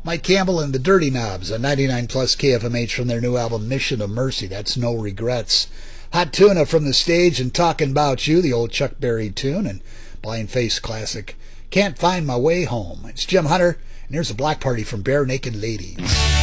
Mike Campbell and the Dirty Knobs on 99 plus KFMH from their new album Mission of Mercy. That's No Regrets. Hot Tuna from the Stage and Talking About You, the old Chuck Berry tune, and Blind Faith classic Can't Find My Way Home. It's Jim Hunter, and here's a Black Party from Bare Naked Ladies.